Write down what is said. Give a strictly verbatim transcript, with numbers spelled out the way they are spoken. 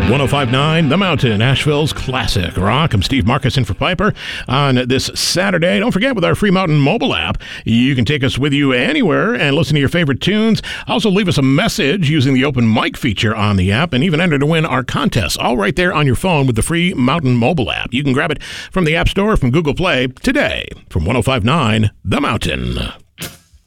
one oh five point nine The Mountain, Asheville's classic rock. I'm Steve Marcus in for Piper on this Saturday. Don't forget, with our free Mountain mobile app, you can take us with you anywhere and listen to your favorite tunes. Also, leave us a message using the open mic feature on the app, and even enter to win our contests, all right there on your phone with the free Mountain mobile app. You can grab it from the App Store or from Google Play today from one oh five point nine The Mountain.